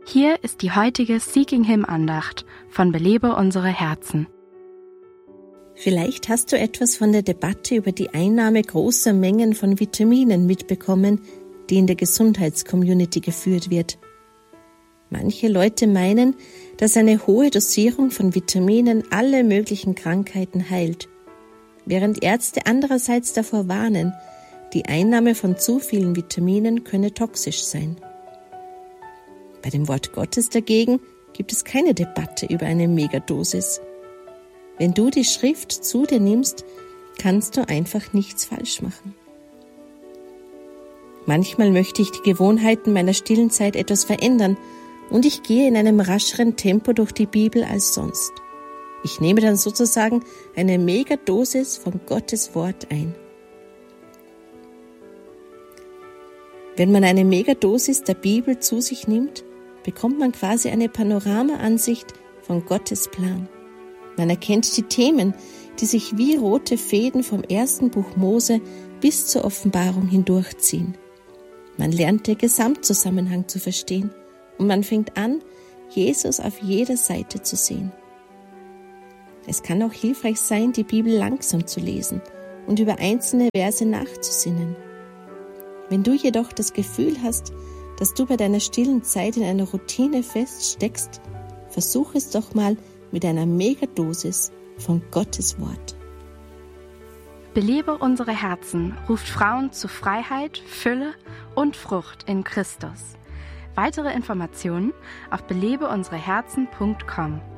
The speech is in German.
Hier ist die heutige Seeking Him Andacht von Belebe unsere Herzen. Vielleicht hast du etwas von der Debatte über die Einnahme großer Mengen von Vitaminen mitbekommen, die in der Gesundheitscommunity geführt wird. Manche Leute meinen, dass eine hohe Dosierung von Vitaminen alle möglichen Krankheiten heilt, während Ärzte andererseits davor warnen, die Einnahme von zu vielen Vitaminen könne toxisch sein. Bei dem Wort Gottes dagegen gibt es keine Debatte über eine Megadosis. Wenn du die Schrift zu dir nimmst, kannst du einfach nichts falsch machen. Manchmal möchte ich die Gewohnheiten meiner stillen Zeit etwas verändern und ich gehe in einem rascheren Tempo durch die Bibel als sonst. Ich nehme dann sozusagen eine Megadosis von Gottes Wort ein. Wenn man eine Megadosis der Bibel zu sich nimmt, bekommt man quasi eine Panoramaansicht von Gottes Plan. Man erkennt die Themen, die sich wie rote Fäden vom ersten Buch Mose bis zur Offenbarung hindurchziehen. Man lernt den Gesamtzusammenhang zu verstehen und man fängt an, Jesus auf jeder Seite zu sehen. Es kann auch hilfreich sein, die Bibel langsam zu lesen und über einzelne Verse nachzusinnen. Wenn du jedoch das Gefühl hast, dass du bei deiner stillen Zeit in einer Routine feststeckst, versuch es doch mal mit einer Megadosis von Gottes Wort. Belebe unsere Herzen ruft Frauen zu Freiheit, Fülle und Frucht in Christus. Weitere Informationen auf belebeunsereherzen.com.